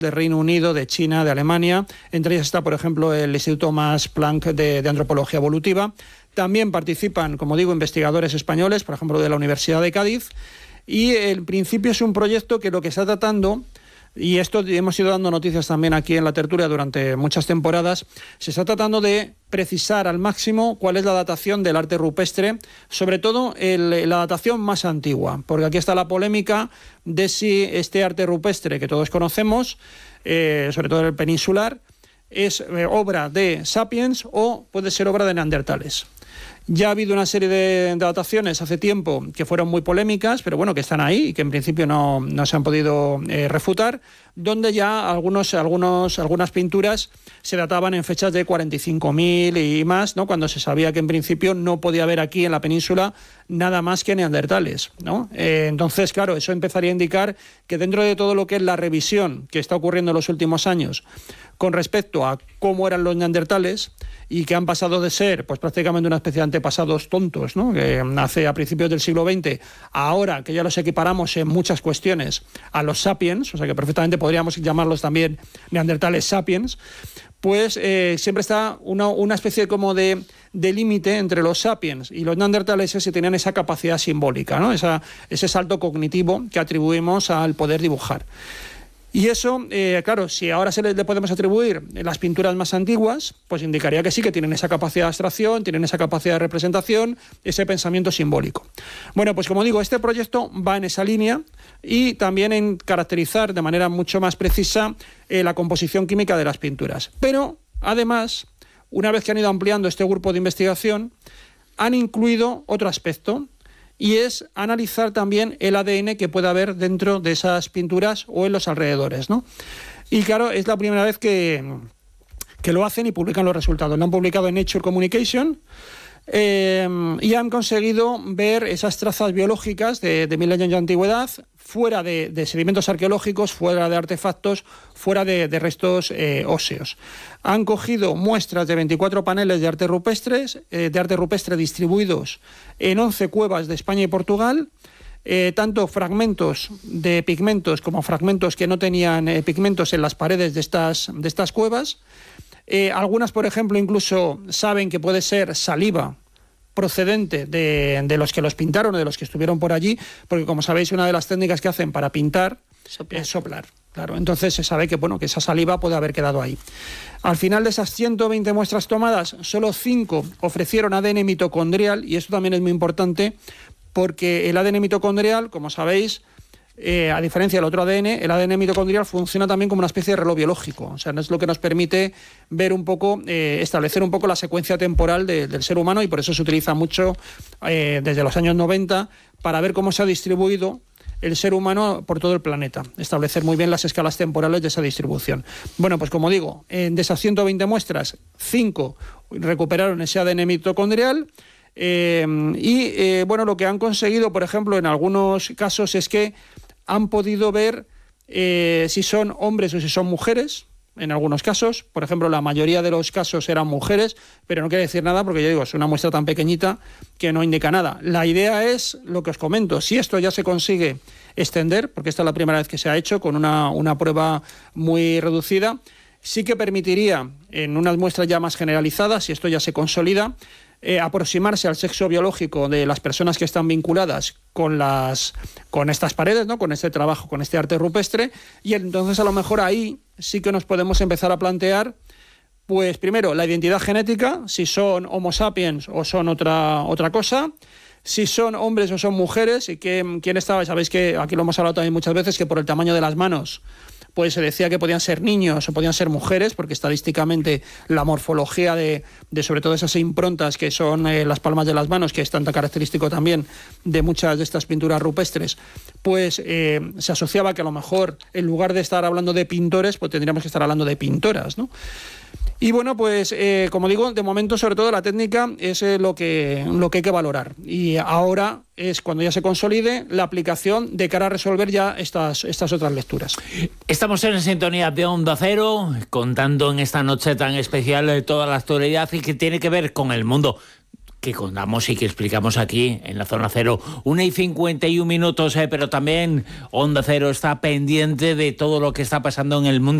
de Reino Unido, de China, de Alemania. Entre ellas está, por ejemplo, el Instituto Max Planck de Antropología Evolutiva. También participan, como digo, investigadores españoles, por ejemplo, de la Universidad de Cádiz. Y en principio es un proyecto que lo que está tratando, y esto hemos ido dando noticias también aquí en La Tertulia durante muchas temporadas, se está tratando de precisar al máximo cuál es la datación del arte rupestre, sobre todo la datación más antigua, porque aquí está la polémica de si este arte rupestre que todos conocemos, sobre todo el peninsular, es obra de Sapiens o puede ser obra de neandertales. Ya ha habido una serie de dataciones hace tiempo que fueron muy polémicas, pero bueno, que están ahí y que en principio no se han podido refutar, donde ya algunas pinturas se databan en fechas de 45.000 y más, ¿no? Cuando se sabía que en principio no podía haber aquí en la península nada más que neandertales, ¿no? Entonces, claro, eso empezaría a indicar que dentro de todo lo que es la revisión que está ocurriendo en los últimos años con respecto a cómo eran los neandertales y que han pasado de ser pues prácticamente una especie de antepasados tontos, ¿no? Que nace a principios del siglo XX, ahora que ya los equiparamos en muchas cuestiones a los sapiens, o sea que perfectamente podríamos llamarlos también neandertales sapiens, pues siempre está una especie como de límite entre los sapiens y los neandertales que tenían esa capacidad simbólica, ¿no? Ese salto cognitivo que atribuimos al poder dibujar. Y eso, claro, si ahora le podemos atribuir las pinturas más antiguas, pues indicaría que sí, que tienen esa capacidad de abstracción, tienen esa capacidad de representación, ese pensamiento simbólico. Bueno, pues como digo, este proyecto va en esa línea y también en caracterizar de manera mucho más precisa la composición química de las pinturas. Pero, además, una vez que han ido ampliando este grupo de investigación, han incluido otro aspecto, y es analizar también el ADN que puede haber dentro de esas pinturas o en los alrededores, ¿no? Y claro, es la primera vez que lo hacen y publican los resultados. Lo han publicado en Nature Communication y han conseguido ver esas trazas biológicas de 1000 años de antigüedad, fuera de sedimentos arqueológicos, fuera de artefactos, fuera de restos óseos. Han cogido muestras de 24 paneles de arte rupestre distribuidos en 11 cuevas de España y Portugal, tanto fragmentos de pigmentos como fragmentos que no tenían pigmentos en las paredes de estas cuevas. Algunas, por ejemplo, incluso saben que puede ser saliva procedente de los que los pintaron o de los que estuvieron por allí, porque como sabéis, una de las técnicas que hacen para pintar es soplar. Claro, entonces se sabe que esa saliva puede haber quedado ahí. Al final de esas 120 muestras tomadas, solo 5 ofrecieron ADN mitocondrial, y esto también es muy importante porque el ADN mitocondrial, como sabéis, a diferencia del otro ADN, el ADN mitocondrial funciona también como una especie de reloj biológico. O sea, no es lo que nos permite ver un poco, establecer un poco la secuencia temporal del ser humano, y por eso se utiliza mucho desde los años 90 para ver cómo se ha distribuido el ser humano por todo el planeta, establecer muy bien las escalas temporales de esa distribución. Bueno, pues como digo, de esas 120 muestras, 5 recuperaron ese ADN mitocondrial. Lo que han conseguido, por ejemplo, en algunos casos es que han podido ver si son hombres o si son mujeres. En algunos casos, por ejemplo, la mayoría de los casos eran mujeres, pero no quiere decir nada porque, yo digo, es una muestra tan pequeñita que no indica nada. La idea es lo que os comento: si esto ya se consigue extender, porque esta es la primera vez que se ha hecho con una prueba muy reducida, sí que permitiría en unas muestras ya más generalizadas, si esto ya se consolida, aproximarse al sexo biológico de las personas que están vinculadas con estas paredes, ¿no? Con este trabajo, con este arte rupestre, y entonces a lo mejor ahí sí que nos podemos empezar a plantear, pues primero, la identidad genética, si son Homo sapiens o son otra cosa, si son hombres o son mujeres, y quién estaba. Sabéis que aquí lo hemos hablado también muchas veces, que por el tamaño de las manos pues se decía que podían ser niños o podían ser mujeres, porque estadísticamente la morfología de sobre todo esas improntas que son las palmas de las manos, que es tan característico también de muchas de estas pinturas rupestres, pues se asociaba que a lo mejor en lugar de estar hablando de pintores, pues tendríamos que estar hablando de pintoras, ¿no? Y bueno, pues como digo, de momento sobre todo la técnica es lo que hay que valorar. Y ahora es cuando ya se consolide la aplicación de cara a resolver ya estas otras lecturas. Estamos en sintonía de Onda Cero, contando en esta noche tan especial toda la actualidad y que tiene que ver con el mundo que contamos y que explicamos aquí en la Zona Cero. 1:51, pero también Onda Cero está pendiente de todo lo que está pasando en el mundo